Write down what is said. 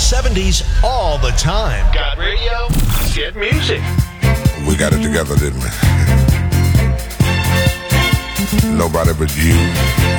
70s all the time. Got radio? Get music. We got it together, didn't we? Nobody but you,